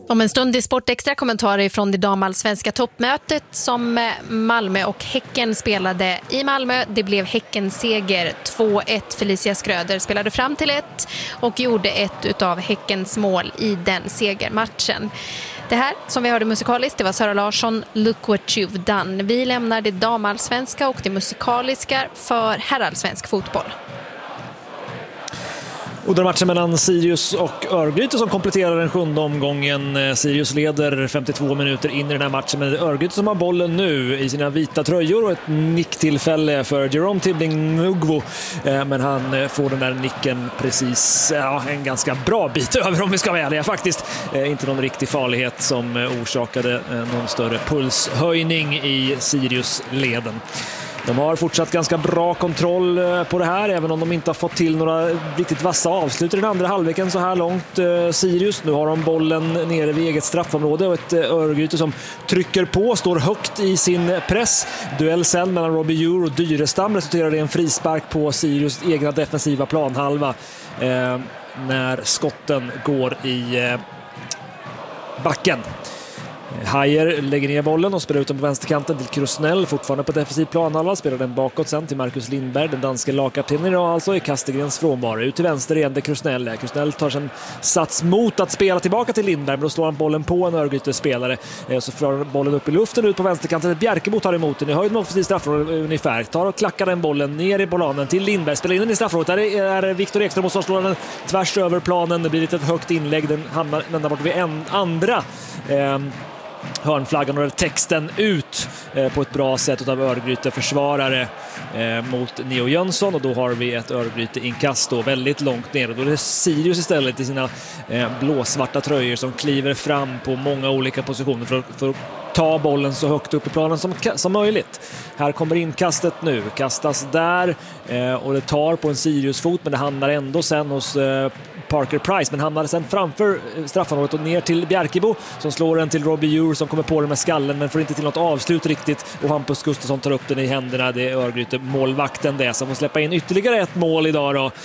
Om en stund i Sportextra kommentarer från det damallsvenska toppmötet som Malmö och Häcken spelade i Malmö. Det blev Häckens seger 2-1. Felicia Skröder spelade fram till 1 och gjorde ett utav Häckens mål i den segermatchen. Det här som vi hörde musikaliskt, det var Sara Larsson, Look What You've Done. Vi lämnar det damallsvenska och det musikaliska för herrallsvensk fotboll. Och den matchen mellan Sirius och Örgryte som kompletterar den 7:e omgången. Sirius leder 52 minuter in i den här matchen, men Örgryte som har bollen nu i sina vita tröjor och ett nicktillfälle för Jerome Tibbling-Nugvo. Men han får den där nicken precis en ganska bra bit över, om vi ska vara ärliga faktiskt. Inte någon riktig farlighet som orsakade någon större pulshöjning i Sirius-leden. De har fortsatt ganska bra kontroll på det här, även om de inte har fått till några riktigt vassa avslut i den andra halvleken så här långt. Sirius, nu har de bollen nere vid eget straffområde och ett Örgryte som trycker på, står högt i sin press. Duell sen mellan Robbie Djur och Dyrestam resulterar i en frispark på Sirius egna defensiva planhalva när skotten går i backen. Hajer lägger ner bollen och spelar ut den på vänsterkanten till Krusnell, fortfarande på defensiv planhalva, spelar den bakåt sen till Marcus Lindberg, den danske lagkaptenen idag alltså, i Kastegrens frånvaro. Ut till vänster igen där Krusnell tar sen sats mot att spela tillbaka till Lindberg, men då slår han bollen på en Örgryte-spelare, så får bollen upp i luften ut på vänsterkanten. Bjerkebo tar emot den i höjd med offensiv straffområde ungefär, tar och klackar den bollen ner i planen till Lindberg, spelar in den i straffområdet. Där är Viktor Ekström och så slår den tvärs över planen. Det blir lite ett högt inlägg, den hamnar ända bort vid en andra hörnflaggan och texten ut på ett bra sätt av Örgryte försvarare mot Neo Jönsson, och då har vi ett Örgryte inkast då väldigt långt ner, och då är det Sirius istället i sina blåsvarta tröjor som kliver fram på många olika positioner för att ta bollen så högt upp i planen som möjligt. Här kommer inkastet nu, kastas där och det tar på en Sirius-fot, men det hamnar ändå sen hos Parker Price, men hamnar sen framför straffområdet och ner till Bjerkebo som slår den till Robbie Djur som kommer på den med skallen men får inte till något avslut riktigt, och Hampus Gustafsson tar upp den i händerna. Det är Örgryte målvakten det som får släppa in ytterligare ett mål idag då.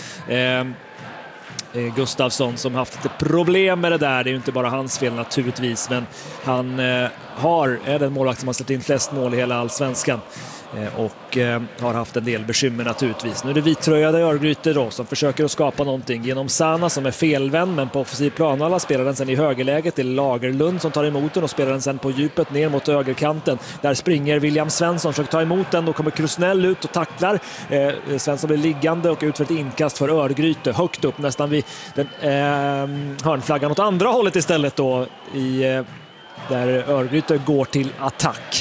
Gustafsson som haft lite problem med det där. Det är ju inte bara hans fel naturligtvis, men han är den målvakt som har släppt in flest mål i hela allsvenskan och har haft en del bekymmer naturligtvis. Nu är det vittröjade Örgryte då som försöker att skapa någonting genom Sana som är felvänd, men på offensiv plan. Alla spelar den sen i högerläget till Lagerlund som tar emot den och spelar den sen på djupet ner mot högerkanten. Där springer William Svensson, försöker ta emot den, och kommer Krusnell ut och tacklar. Svensson blir liggande och ut för ett inkast för Örgryte högt upp nästan vid den hörnflaggan åt andra hållet istället då, där Örgryte går till attack.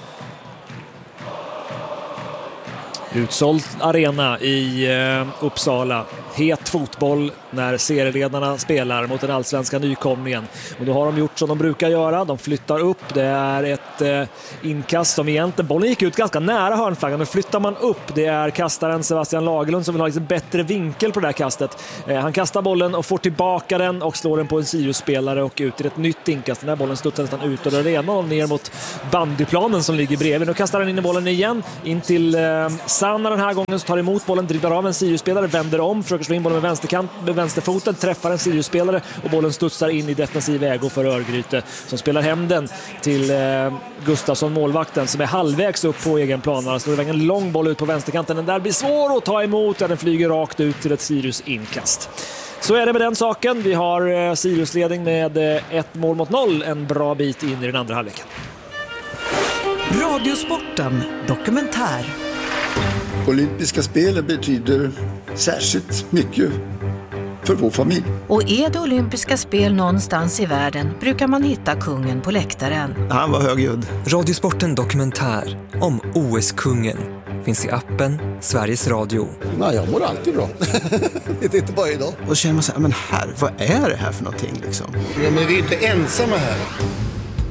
Utsåld arena i Uppsala. Het fotboll när serieledarna spelar mot den allsvenska nykomlingen. Och då har de gjort som de brukar göra. De flyttar upp. Det är ett inkast som egentligen... Bollen gick ut ganska nära hörnflaggan. Men flyttar man upp, det är kastaren Sebastian Lagerlund som vill ha liksom bättre vinkel på det här kastet. Han kastar bollen och får tillbaka den och slår den på en Sirius-spelare och ut till ett nytt inkast. Den här bollen studsar nästan ut och arenan och ner mot bandyplanen som ligger bredvid. Nu kastar han in i bollen igen. In till Sanna den här gången, så tar emot bollen, dribblar av en Sirius-spelare, vänder om, försöker slå in bollen med vänsterfoten, träffar en Sirius-spelare och bollen studsar in i defensiv ägo för Örgryte som spelar hem den till Gustafsson, målvakten, som är halvvägs upp på egen plan. Han slår iväg en lång boll ut på vänsterkanten. Den där blir svår att ta emot, den flyger rakt ut till ett Sirius-inkast. Så är det med den saken. Vi har Sirius-ledning med 1-0, en bra bit in i den andra halvleken. Radiosporten dokumentär. Olympiska spel betyder särskilt mycket för vår familj. Och är det olympiska spel någonstans i världen brukar man hitta kungen på läktaren. Han var högljudd. Radiosporten dokumentär om OS-kungen finns i appen Sveriges Radio. Nej, jag mår alltid bra. Det är inte bara idag. Och känner man så här, men vad är det här för någonting liksom? Ja, men vi är inte ensamma här.